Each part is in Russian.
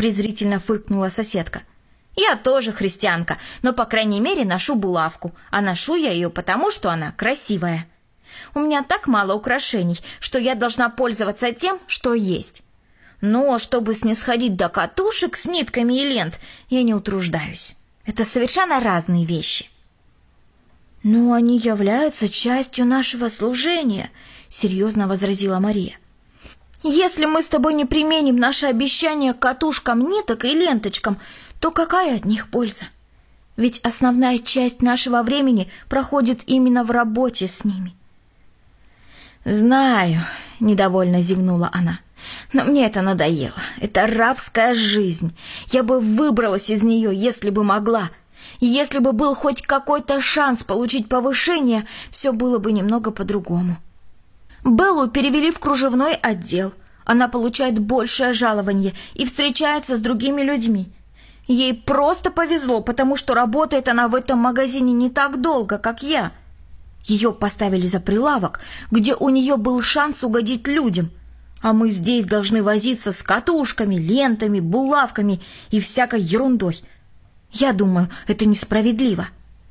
презрительно фыркнула соседка. «Я тоже христианка, но, по крайней мере, ношу булавку, а ношу я ее потому, что она красивая. У меня так мало украшений, что я должна пользоваться тем, что есть. Но чтобы снисходить до катушек с нитками и лент, я не утруждаюсь. Это совершенно разные вещи». «Но они являются частью нашего служения», — серьезно возразила Мария. «Если мы с тобой не применим наше обещание к катушкам ниток и ленточкам, то какая от них польза? Ведь основная часть нашего времени проходит именно в работе с ними». «Знаю», — недовольно зевнула она, — «но мне это надоело. Это рабская жизнь. Я бы выбралась из нее, если бы могла. Если бы был хоть какой-то шанс получить повышение, все было бы немного по-другому». Беллу перевели в кружевной отдел. Она получает большее жалование и встречается с другими людьми. Ей просто повезло, потому что работает она в этом магазине не так долго, как я. Ее поставили за прилавок, где у нее был шанс угодить людям. А мы здесь должны возиться с катушками, лентами, булавками и всякой ерундой. Я думаю, это несправедливо.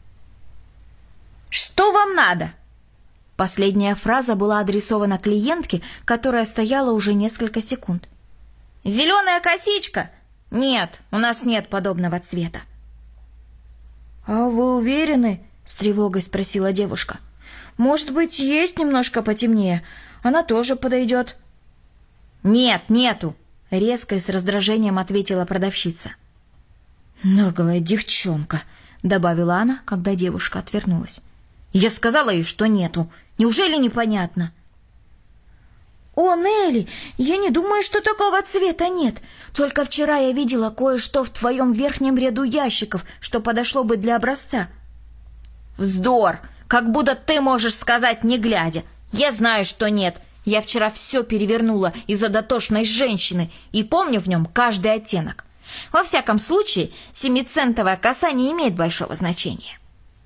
«Что вам надо?» Последняя фраза была адресована клиентке, которая стояла уже несколько секунд. «Зеленая косичка?» «Нет, у нас нет подобного цвета». «А вы уверены?» — с тревогой спросила девушка. «Может быть, есть немножко потемнее? Она тоже подойдет». «Нет, нету», — резко и с раздражением ответила продавщица. «Наглая девчонка», — добавила она, когда девушка отвернулась. «Я сказала ей, что нету. Неужели непонятно?» «О, Нелли, я не думаю, что такого цвета нет. Только вчера я видела кое-что в твоем верхнем ряду ящиков, что подошло бы для образца». «Вздор! Как будто ты можешь сказать, не глядя. Я знаю, что нет. Я вчера все перевернула из-за дотошной женщины и помню в нем каждый оттенок. Во всяком случае, 7-центовая коса не имеет большого значения».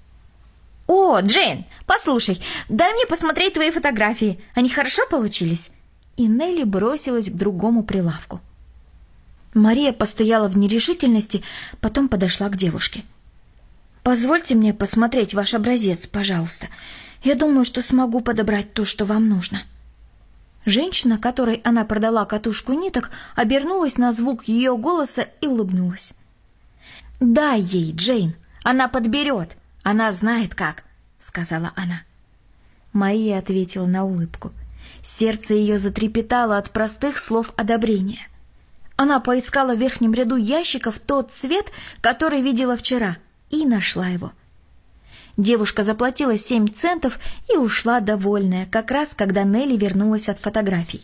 «О, Джейн, послушай, дай мне посмотреть твои фотографии. Они хорошо получились?» И Нелли бросилась к другому прилавку. Мария постояла в нерешительности, потом подошла к девушке. «Позвольте мне посмотреть ваш образец, пожалуйста. Я думаю, что смогу подобрать то, что вам нужно». Женщина, которой она продала катушку ниток, обернулась на звук ее голоса и улыбнулась. «Дай ей, Джейн, она подберет. Она знает как», — сказала она. Мария ответила на улыбку. Сердце ее затрепетало от простых слов одобрения. Она поискала в верхнем ряду ящиков тот цвет, который видела вчера, и нашла его. Девушка заплатила 7 центов и ушла довольная, как раз когда Нелли вернулась от фотографий.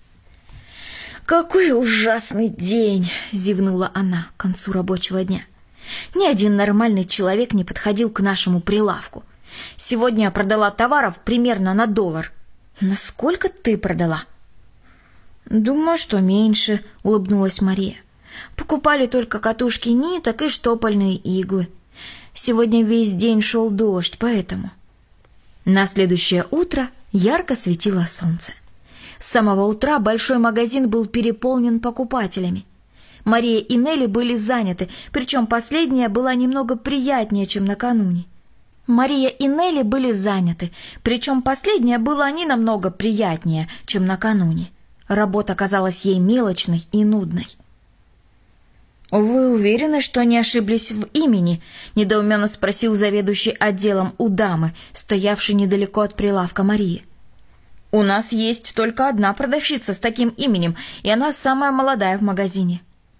«Какой ужасный день!» — зевнула она к концу рабочего дня. «Ни один нормальный человек не подходил к нашему прилавку. Сегодня я продала товаров примерно на $1. Насколько ты продала?» «Думаю, что меньше», — улыбнулась Мария. «Покупали только катушки ниток и штопальные иглы. Сегодня весь день шел дождь, поэтому...» На следующее утро ярко светило солнце. С самого утра большой магазин был переполнен покупателями. Мария и Нелли были заняты, причем последняя была немного приятнее, чем накануне. Мария и Нелли были заняты, причем последняя была не намного приятнее, чем накануне. Работа казалась ей мелочной и нудной. «Вы уверены, что не ошиблись в имени?» – недоуменно спросил заведующий отделом у дамы, стоявшей недалеко от прилавка Марии. «У нас есть только одна продавщица с таким именем, и она самая молодая в магазине».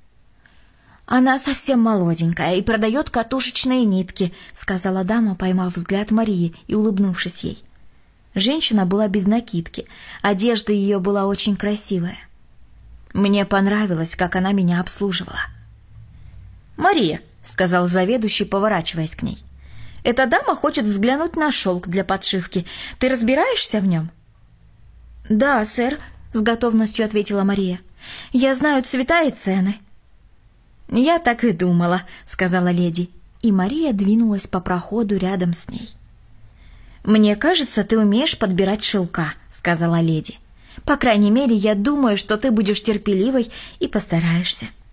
«Она совсем молоденькая и продает катушечные нитки», — сказала дама, поймав взгляд Марии и улыбнувшись ей. Женщина была без накидки, одежда ее была очень красивая. Мне понравилось, как она меня обслуживала. «Мария», — сказал заведующий, поворачиваясь к ней, — «эта дама хочет взглянуть на шелк для подшивки. Ты разбираешься в нем?» «Да, сэр», — с готовностью ответила Мария. «Я знаю цвета и цены». «Я так и думала», — сказала леди, и Мария двинулась по проходу рядом с ней. «Мне кажется, ты умеешь подбирать шелка», — сказала леди. «По крайней мере, я думаю, что ты будешь терпеливой и постараешься».